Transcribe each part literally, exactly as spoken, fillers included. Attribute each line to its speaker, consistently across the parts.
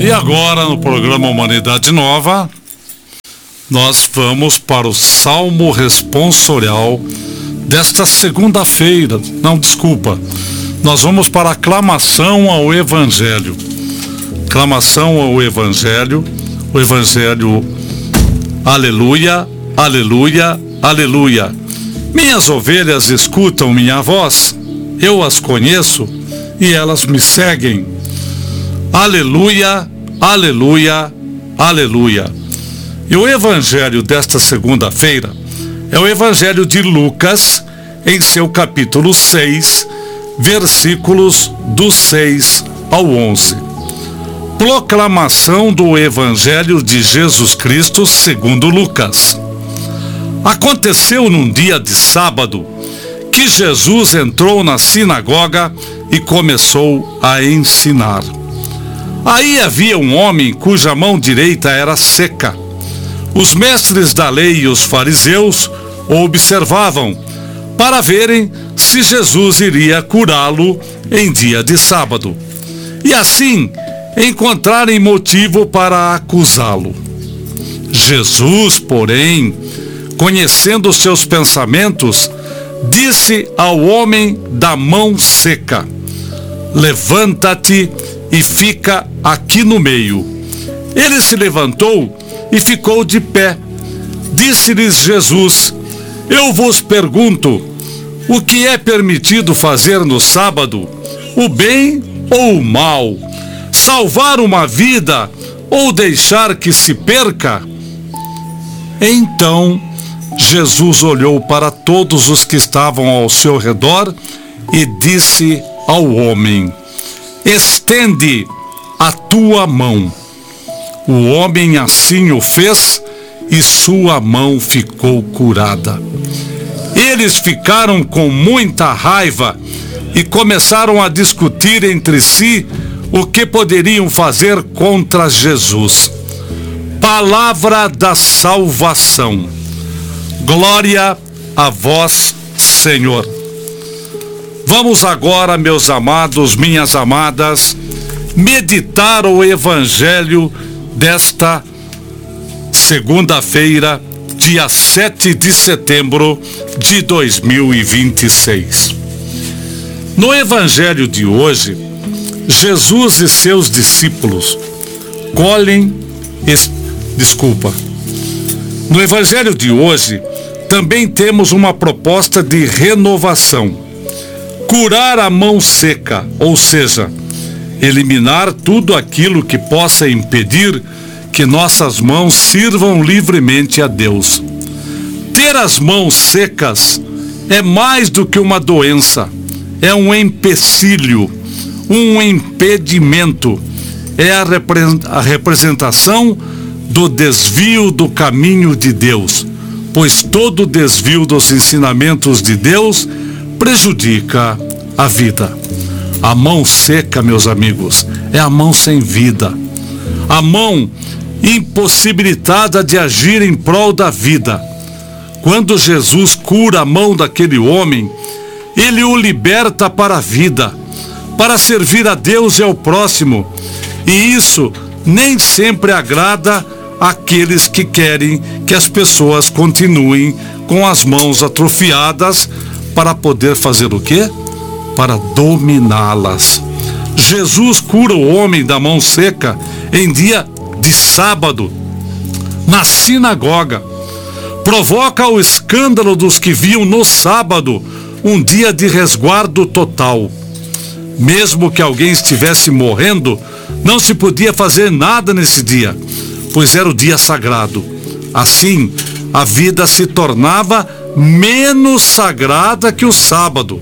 Speaker 1: E agora, no programa Humanidade Nova, nós vamos para o Salmo Responsorial desta segunda-feira. Não, desculpa. Nós vamos para a aclamação ao Evangelho. Aclamação ao Evangelho. O Evangelho, aleluia, aleluia, aleluia. Minhas ovelhas escutam minha voz, eu as conheço e elas me seguem. Aleluia, aleluia, aleluia. E o Evangelho desta segunda-feira é o Evangelho de Lucas, em seu capítulo seis, versículos do seis ao onze. Proclamação do Evangelho de Jesus Cristo segundo Lucas. Aconteceu num dia de sábado que Jesus entrou na sinagoga e começou a ensinar. Aí havia um homem cuja mão direita era seca. Os mestres da lei e os fariseus o observavam para verem se Jesus iria curá-lo em dia de sábado, e assim encontrarem motivo para acusá-lo. Jesus, porém, conhecendo seus pensamentos, disse ao homem da mão seca: levanta-te e fica aqui no meio. Ele se levantou e ficou de pé. Disse-lhes Jesus: eu vos pergunto, o que é permitido fazer no sábado, o bem ou o mal? Salvar uma vida ou deixar que se perca? Então Jesus olhou para todos os que estavam ao seu redor e disse ao homem: estende a tua mão. O homem assim o fez e sua mão ficou curada. Eles ficaram com muita raiva e começaram a discutir entre si o que poderiam fazer contra Jesus. Palavra da salvação. Glória a vós, Senhor. Vamos agora, meus amados, minhas amadas, meditar o Evangelho desta segunda-feira, dia sete de setembro de dois mil e vinte e seis. No Evangelho de hoje, Jesus e seus discípulos colhem, es, desculpa. No Evangelho de hoje, também temos uma proposta de renovação. Curar a mão seca, ou seja, eliminar tudo aquilo que possa impedir que nossas mãos sirvam livremente a Deus. Ter as mãos secas é mais do que uma doença, é um empecilho, um impedimento, é a, repre- a representação do desvio do caminho de Deus, pois todo desvio dos ensinamentos de Deus prejudica a vida. A mão seca, meus amigos, é a mão sem vida, a mão impossibilitada de agir em prol da vida. Quando Jesus cura a mão daquele homem, ele o liberta para a vida, para servir a Deus e ao próximo, e isso nem sempre agrada àqueles que querem que as pessoas continuem com as mãos atrofiadas para poder fazer o quê? Para dominá-las. Jesus cura o homem da mão seca em dia de sábado, na sinagoga. Provoca o escândalo dos que viam no sábado um dia de resguardo total. Mesmo que alguém estivesse morrendo, não se podia fazer nada nesse dia, pois era o dia sagrado. Assim, a vida se tornava menos sagrada que o sábado,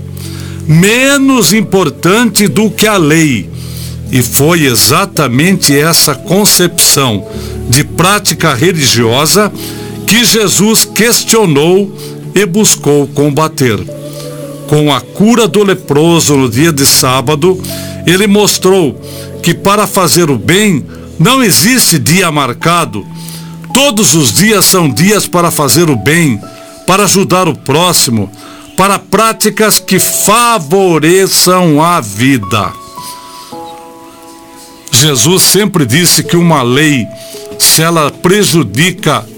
Speaker 1: menos importante do que a lei. E foi exatamente essa concepção de prática religiosa que Jesus questionou e buscou combater. Com a cura do leproso no dia de sábado, ele mostrou que para fazer o bem não existe dia marcado. Todos os dias são dias para fazer o bem, para ajudar o próximo, para práticas que favoreçam a vida. Jesus sempre disse que uma lei, se ela prejudica